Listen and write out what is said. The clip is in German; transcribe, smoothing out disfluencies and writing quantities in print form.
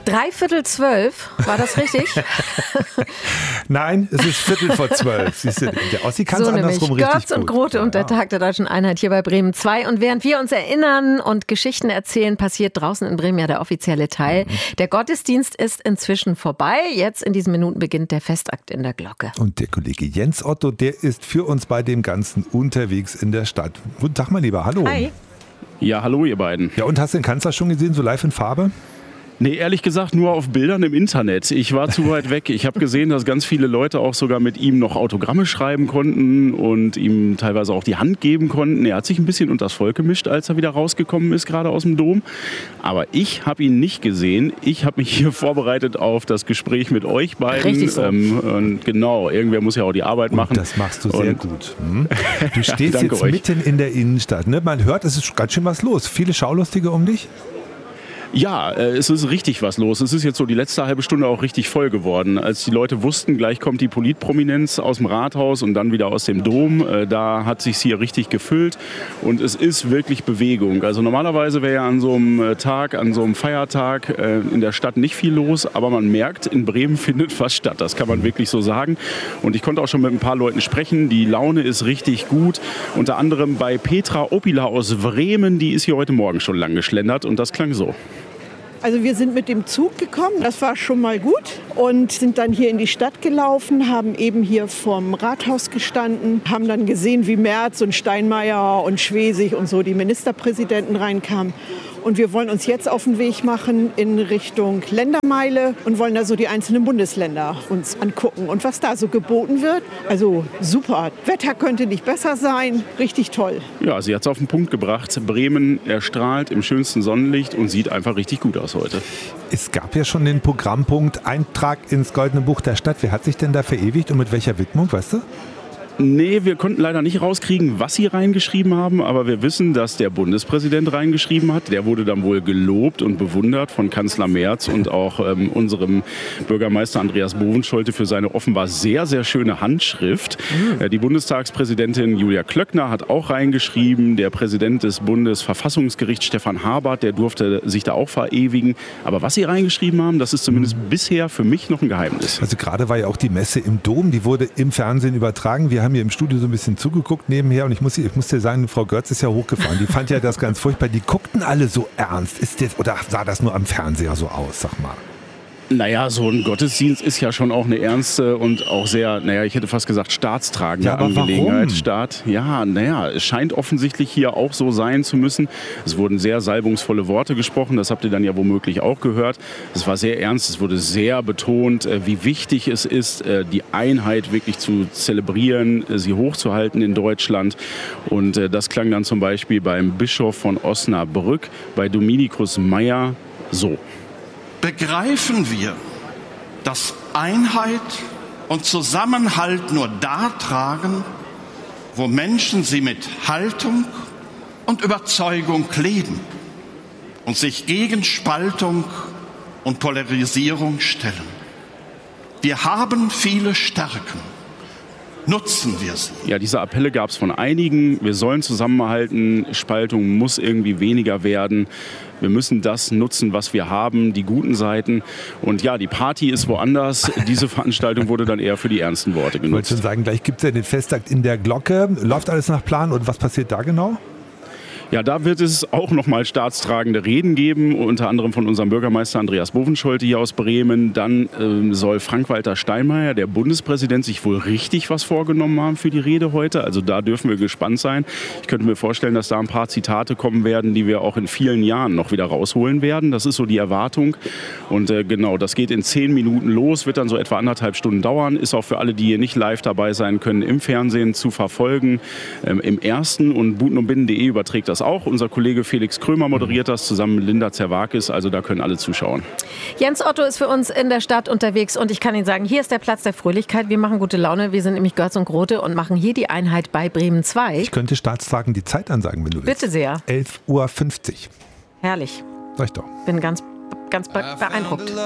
3:15, war das richtig? Nein, es ist 11:45. Siehst du, der Ossi kann es andersrum richtig Görz und gut. Grote und der Tag der Deutschen Einheit hier bei Bremen 2. Und während wir uns erinnern und Geschichten erzählen, passiert draußen in Bremen ja der offizielle Teil. Der Gottesdienst ist inzwischen vorbei. Jetzt in diesen Minuten beginnt der Festakt in der Glocke. Und der Kollege Jens Otto, der ist für uns bei dem Ganzen unterwegs in der Stadt. Guten Tag, mein Lieber. Hallo. Hi. Ja, hallo ihr beiden. Ja, und hast du den Kanzler schon gesehen, so live in Farbe? Nee, ehrlich gesagt nur auf Bildern im Internet. Ich war zu weit weg. Ich habe gesehen, dass ganz viele Leute auch sogar mit ihm noch Autogramme schreiben konnten und ihm teilweise auch die Hand geben konnten. Er hat sich ein bisschen unters Volk gemischt, als er wieder rausgekommen ist, gerade aus dem Dom. Aber ich habe ihn nicht gesehen. Ich habe mich hier vorbereitet auf das Gespräch mit euch beiden. Richtig so. Und genau, irgendwer muss ja auch die Arbeit machen. Und das machst du sehr gut. Du stehst danke jetzt euch. mitten in der Innenstadt. Ne? Man hört, es ist ganz schön was los. Viele Schaulustige um dich? Ja, es ist richtig was los. Es ist jetzt so die letzte halbe Stunde auch richtig voll geworden. Als die Leute wussten, gleich kommt die Politprominenz aus dem Rathaus und dann wieder aus dem Dom, da hat sich's hier richtig gefüllt und es ist wirklich Bewegung. Also normalerweise wäre ja an so einem Tag, an so einem Feiertag in der Stadt nicht viel los, aber man merkt, in Bremen findet was statt. Das kann man wirklich so sagen. Und ich konnte auch schon mit ein paar Leuten sprechen. Die Laune ist richtig gut. Unter anderem bei Petra Opila aus Bremen, die ist hier heute Morgen schon lang geschlendert und das klang so. Also wir sind mit dem Zug gekommen, das war schon mal gut und sind dann hier in die Stadt gelaufen, haben eben hier vorm Rathaus gestanden, haben dann gesehen, wie Merz und Steinmeier und Schwesig und so die Ministerpräsidenten reinkamen. Und wir wollen uns jetzt auf den Weg machen in Richtung Ländermeile und wollen da so die einzelnen Bundesländer uns angucken und was da so geboten wird. Also super, Wetter könnte nicht besser sein, richtig toll. Ja, sie hat es auf den Punkt gebracht. Bremen erstrahlt im schönsten Sonnenlicht und sieht einfach richtig gut aus heute. Es gab ja schon den Programmpunkt Eintrag ins Goldene Buch der Stadt. Wer hat sich denn da verewigt und mit welcher Widmung, weißt du? Nee, wir konnten leider nicht rauskriegen, was sie reingeschrieben haben, aber wir wissen, dass der Bundespräsident reingeschrieben hat. Der wurde dann wohl gelobt und bewundert von Kanzler Merz und auch unserem Bürgermeister Andreas Bovenscholte für seine offenbar sehr, sehr schöne Handschrift. Die Bundestagspräsidentin Julia Klöckner hat auch reingeschrieben. Der Präsident des Bundesverfassungsgerichts Stefan Habart, der durfte sich da auch verewigen. Aber was sie reingeschrieben haben, das ist zumindest bisher für mich noch ein Geheimnis. Also gerade war ja auch die Messe im Dom, die wurde im Fernsehen übertragen. Wir haben hier im Studio so ein bisschen zugeguckt nebenher und ich muss dir sagen, Frau Görz ist ja hochgefahren. Die fand ja das ganz furchtbar. Die guckten alle so ernst. Ist das, oder sah das nur am Fernseher so aus, sag mal? Naja, so ein Gottesdienst ist ja schon auch eine ernste und auch sehr, ich hätte fast gesagt, staatstragende Angelegenheit. Es scheint offensichtlich hier auch so sein zu müssen. Es wurden sehr salbungsvolle Worte gesprochen, das habt ihr dann ja womöglich auch gehört. Es war sehr ernst, es wurde sehr betont, wie wichtig es ist, die Einheit wirklich zu zelebrieren, sie hochzuhalten in Deutschland. Und das klang dann zum Beispiel beim Bischof von Osnabrück, bei Dominikus Meyer so. Begreifen wir, dass Einheit und Zusammenhalt nur da tragen, wo Menschen sie mit Haltung und Überzeugung leben und sich gegen Spaltung und Polarisierung stellen. Wir haben viele Stärken. Nutzen wir sie. Ja, diese Appelle gab es von einigen. Wir sollen zusammenhalten. Spaltung muss irgendwie weniger werden. Wir müssen das nutzen, was wir haben, die guten Seiten. Und ja, die Party ist woanders. Diese Veranstaltung wurde dann eher für die ernsten Worte genutzt. Ich wollte schon sagen, gleich gibt es ja den Festakt in der Glocke. Läuft alles nach Plan und was passiert da genau? Ja, da wird es auch nochmal staatstragende Reden geben, unter anderem von unserem Bürgermeister Andreas Bovenscholte hier aus Bremen. Dann soll Frank-Walter Steinmeier, der Bundespräsident, sich wohl richtig was vorgenommen haben für die Rede heute. Also da dürfen wir gespannt sein. Ich könnte mir vorstellen, dass da ein paar Zitate kommen werden, die wir auch in vielen Jahren noch wieder rausholen werden. Das ist so die Erwartung. Und genau, das geht in 10 Minuten los, wird dann so etwa 1,5 Stunden dauern. Ist auch für alle, die hier nicht live dabei sein können, im Fernsehen zu verfolgen. Im Ersten und butenundbinden.de überträgt das auch. Unser Kollege Felix Krömer moderiert das zusammen mit Linda Zerwakis. Also da können alle zuschauen. Jens Otto ist für uns in der Stadt unterwegs und ich kann Ihnen sagen, hier ist der Platz der Fröhlichkeit. Wir machen gute Laune. Wir sind nämlich Görz und Grote und machen hier die Einheit bei Bremen 2. Ich könnte staatstragend die Zeit ansagen, wenn du willst. Bitte sehr. 11:50 Uhr. Herrlich. Sag ich doch. Bin ganz beeindruckt.